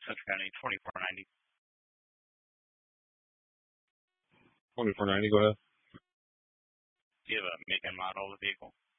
Central County 2490. 2490, go ahead. Do you have a make and model of the vehicle?